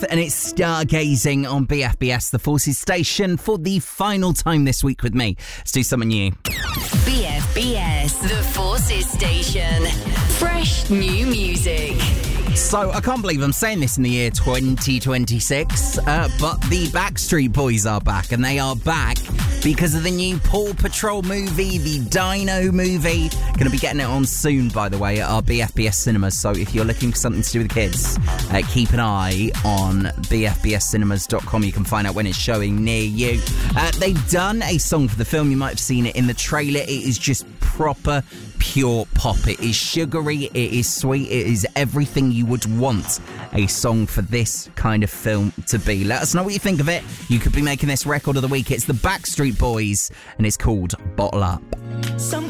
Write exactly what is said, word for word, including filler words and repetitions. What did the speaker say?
And it's stargazing on B F B S, the Forces station, for the final time this week with me. Let's do something new. B F B S, the Forces station. Fresh new music. So, I can't believe I'm saying this in the year twenty twenty-six, uh, but the Backstreet Boys are back, and they are back because of the new Paw Patrol movie, the Dino movie. Going to be getting it on soon, by the way, at our B F B S cinemas. So if you're looking for something to do with the kids, uh, keep an eye on b f b s cinemas dot com. You can find out when it's showing near you. Uh, they've done a song for the film. You might have seen it in the trailer. It is just proper, pure pop. It is sugary. It is sweet. It is everything you would want a song for this kind of film to be. Let us know what you think of it. You could be making this record of the week. It's the Backstreet Boys, and it's called Bottle Up. Some